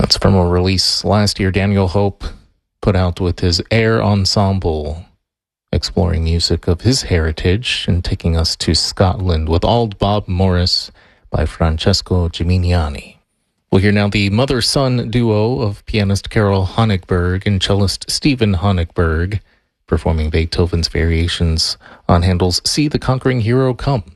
That's from a release last year Daniel Hope put out with his Air Ensemble, exploring music of his heritage and taking us to Scotland with Auld Bob Morris by Francesco Gimignani. We'll hear now the mother-son duo of pianist Carol Honigberg and cellist Stephen Honigberg performing Beethoven's variations on Handel's See the Conquering Hero Come.